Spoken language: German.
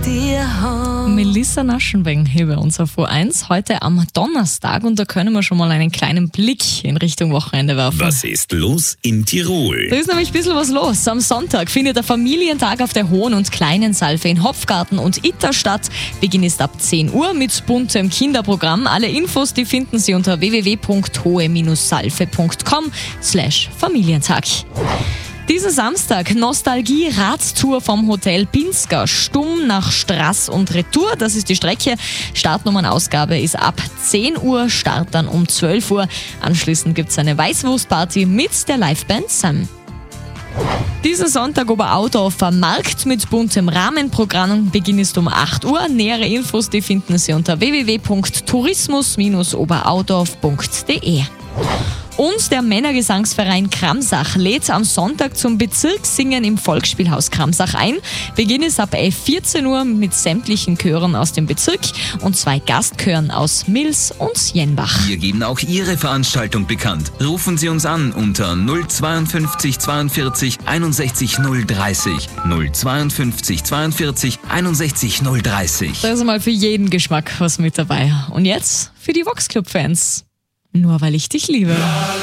Melissa Naschenweng hier bei uns auf O1, heute am Donnerstag, und da können wir schon mal einen kleinen Blick in Richtung Wochenende werfen. Was ist los in Tirol? Da ist nämlich ein bisschen was los. Am Sonntag findet der Familientag auf der Hohen und Kleinen Salve in Hopfgarten und Itter statt. Beginn ist ab 10 Uhr mit buntem Kinderprogramm. Alle Infos, die finden Sie unter www.hohe-salve.com/Familientag. Diesen Samstag Nostalgie-Radtour vom Hotel Pinsker. Stumm nach Strass und Retour. Das ist die Strecke. Startnummernausgabe ist ab 10 Uhr, Start dann um 12 Uhr. Anschließend gibt es eine Weißwurstparty mit der Liveband Sam. Diesen Sonntag Oberaudorfer Markt mit buntem Rahmenprogramm. Beginn ist um 8 Uhr. Nähere Infos, die finden Sie unter www.tourismus-oberaudorf.de. Und der Männergesangsverein Kramsach lädt am Sonntag zum Bezirkssingen im Volksspielhaus Kramsach ein. Beginn ist ab 14 Uhr mit sämtlichen Chören aus dem Bezirk und 2 Gastchören aus Mils und Jenbach. Wir geben auch Ihre Veranstaltung bekannt. Rufen Sie uns an unter 052 42 61 030. 052 42 61 030. Da ist mal für jeden Geschmack was mit dabei. Und jetzt für die Vox Club Fans. Nur weil ich dich liebe.